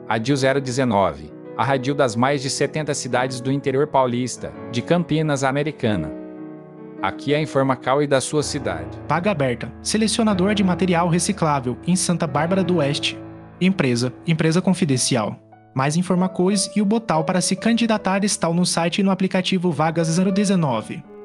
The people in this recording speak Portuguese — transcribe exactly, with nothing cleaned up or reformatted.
A D I L zero dezenove, a Radil das mais de setenta cidades do interior paulista, de Campinas à Americana. Aqui é a Informacal e da sua cidade. Vaga aberta. Selecionador de material reciclável em Santa Bárbara do Oeste. Empresa. Empresa confidencial. Mais informações e o botão para se candidatar estão no site e no aplicativo Vagas zero dezenove.